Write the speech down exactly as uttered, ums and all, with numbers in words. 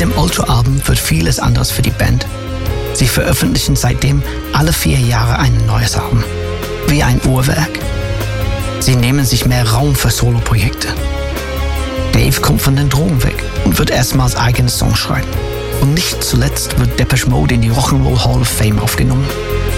dem Ultra-Album wird vieles anders für die Band. Sie veröffentlichen seitdem alle vier Jahre ein neues Album. Wie ein Uhrwerk. Sie nehmen sich mehr Raum für Soloprojekte. Dave kommt von den Drogen weg und wird erstmals eigene Songs schreiben. Und nicht zuletzt wird Depeche Mode in die Rock'n'Roll Hall of Fame aufgenommen.